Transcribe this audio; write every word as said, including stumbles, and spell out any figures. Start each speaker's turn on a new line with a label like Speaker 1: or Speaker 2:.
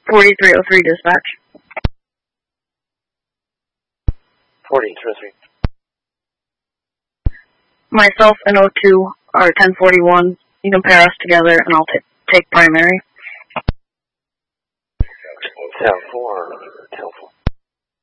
Speaker 1: forty-three oh three dispatch.
Speaker 2: forty-three oh three.
Speaker 1: Myself and O two are ten forty-one. You can pair us together and I'll t- take primary.
Speaker 2: ten four, ten four.